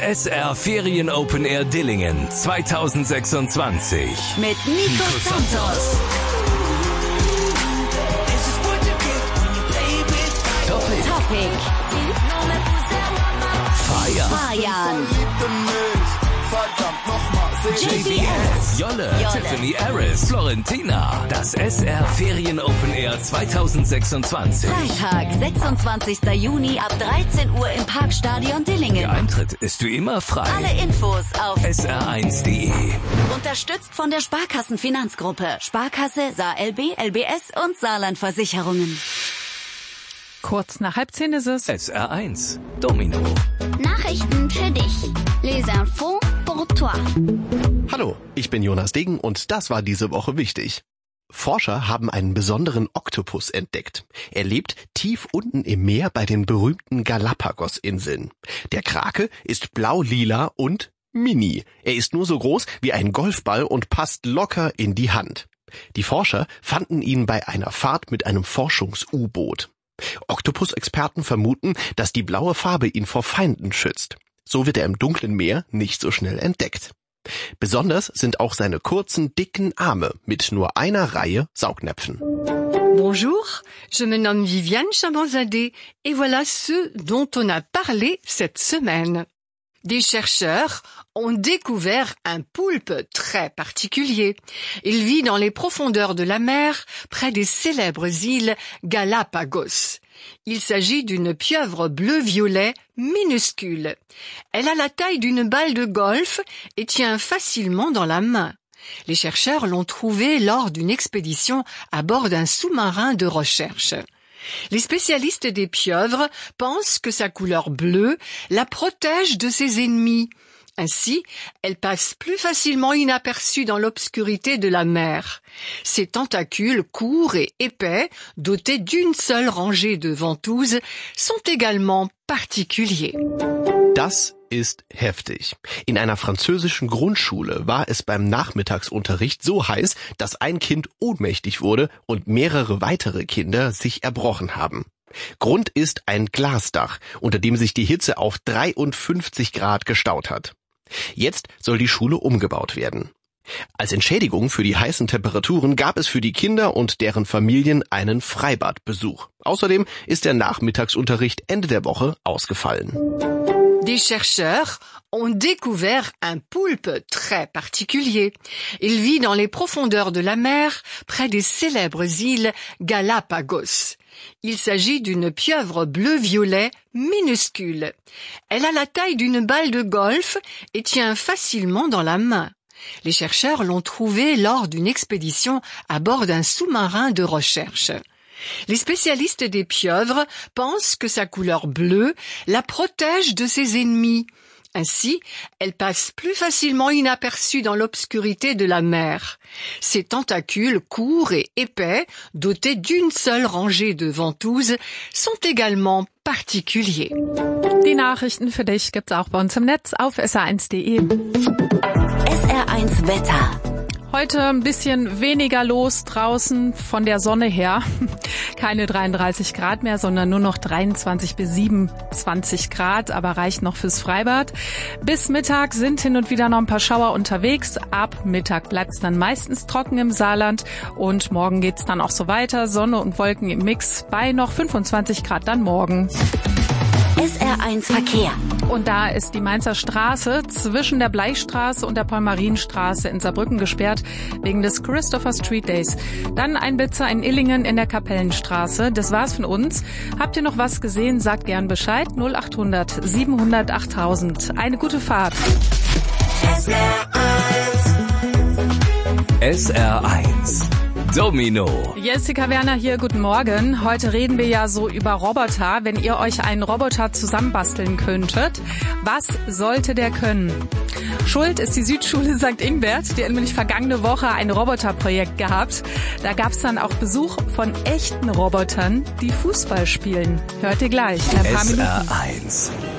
SR Ferien Open Air Dillingen 2026. Mit Nico Santos. Topic. Feiern. JBS, Jolle, Tiffany Harris, Florentina. Das SR Ferien Open Air 2026. Freitag, 26. Juni ab 13 Uhr im Parkstadion Dillingen. Der Eintritt ist wie immer frei. Alle Infos auf sr1.de. Unterstützt von der Sparkassen-Finanzgruppe. Sparkasse, SaarLB, LBS und Saarland-Versicherungen. Kurz nach 9:30 ist es. SR1 Domino. Nachrichten für dich. Les infos pour toi. Hallo, ich bin Jonas Degen und das war diese Woche wichtig. Forscher haben einen besonderen Oktopus entdeckt. Er lebt tief unten im Meer bei den berühmten Galapagos-Inseln. Der Krake ist blau-lila und mini. Er ist nur so groß wie ein Golfball und passt locker in die Hand. Die Forscher fanden ihn bei einer Fahrt mit einem Forschungs-U-Boot. Oktopus-Experten vermuten, dass die blaue Farbe ihn vor Feinden schützt. So wird er im dunklen Meer nicht so schnell entdeckt. Besonders sind auch seine kurzen, dicken Arme mit nur einer Reihe Saugnäpfen. Bonjour, je me nomme Viviane Chabanzadeh et voilà ce dont on a parlé cette semaine. Des chercheurs ont découvert un poulpe très particulier. Il vit dans les profondeurs de la mer, près des célèbres îles Galapagos. Il s'agit d'une pieuvre bleu-violet minuscule. Elle a la taille d'une balle de golf et tient facilement dans la main. Les chercheurs l'ont trouvé lors d'une expédition à bord d'un sous-marin de recherche. Les spécialistes des pieuvres pensent que sa couleur bleue la protège de ses ennemis. Ainsi, elle passe plus facilement inaperçue dans l'obscurité de la mer. Ses tentacules courts et épais, dotés d'une seule rangée de ventouses, sont également particuliers. Das ist heftig. In einer französischen Grundschule war es beim Nachmittagsunterricht so heiß, dass ein Kind ohnmächtig wurde und mehrere weitere Kinder sich erbrochen haben. Grund ist ein Glasdach, unter dem sich die Hitze auf 53 Grad gestaut hat. Jetzt soll die Schule umgebaut werden. Als Entschädigung für die heißen Temperaturen gab es für die Kinder und deren Familien einen Freibadbesuch. Außerdem ist der Nachmittagsunterricht Ende der Woche ausgefallen. Des chercheurs ont découvert un poulpe très particulier. Il vit dans les profondeurs de la mer, près des célèbres îles Galapagos. Il s'agit d'une pieuvre bleu-violet minuscule. Elle a la taille d'une balle de golf et tient facilement dans la main. Les chercheurs l'ont trouvé lors d'une expédition à bord d'un sous-marin de recherche. Les spécialistes des pieuvres pensent que sa couleur bleue la protège de ses ennemis. Ainsi, elle passe plus facilement inaperçue dans l'obscurité de la mer. Ses tentacules courts et épais, dotés d'une seule rangée de ventouses, sont également particuliers. Die Nachrichten für dich gibt's auch bei uns im Netz auf sr1.de. SR1 Wetter. Heute ein bisschen weniger los draußen von der Sonne her. Keine 33 Grad mehr, sondern nur noch 23 bis 27 Grad, aber reicht noch fürs Freibad. Bis Mittag sind hin und wieder noch ein paar Schauer unterwegs. Ab Mittag bleibt's dann meistens trocken im Saarland und morgen geht's dann auch so weiter. Sonne und Wolken im Mix bei noch 25 Grad dann morgen. SR1 Verkehr. Und da ist die Mainzer Straße zwischen der Bleichstraße und der Paul-Marien-Straße in Saarbrücken gesperrt wegen des Christopher Street Days. Dann ein Blitzer in Illingen in der Kapellenstraße. Das war's von uns. Habt ihr noch was gesehen? Sagt gern Bescheid. 0800 700 8000. Eine gute Fahrt. SR1 Domino. Jessica Werner hier, guten Morgen. Heute reden wir ja so über Roboter. Wenn ihr euch einen Roboter zusammenbasteln könntet, was sollte der können? Schuld ist die Südschule St. Ingbert. Die hat nämlich vergangene Woche ein Roboterprojekt gehabt. Da gab's dann auch Besuch von echten Robotern, die Fußball spielen. Hört ihr gleich in ein paar Minuten. SR1